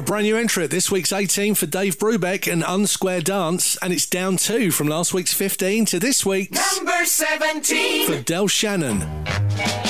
brand new entry at this week's 18 for Dave Brubeck and Unsquare Dance, and it's down 2 from last week's 15 to this week's number 17 for Del Shannon.